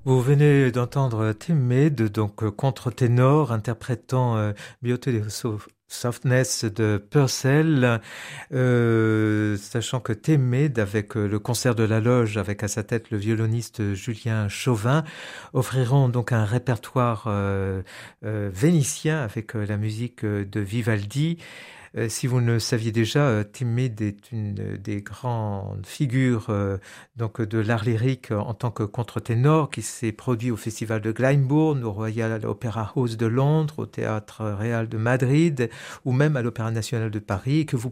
Vous venez d'entendre Tim Mead, donc contre-ténor, interprétant Beautiful Softness de Purcell, sachant que Tim Mead, avec le concert de la Loge, avec à sa tête le violoniste Julien Chauvin, offriront donc un répertoire vénitien avec la musique de Vivaldi. Si vous ne le saviez déjà, Tim Mead est une des grandes figures donc de l'art lyrique en tant que contre-ténor qui s'est produit au Festival de Glyndebourne, au Royal Opera House de Londres, au Théâtre Real de Madrid ou même à l'Opéra National de Paris, et que vous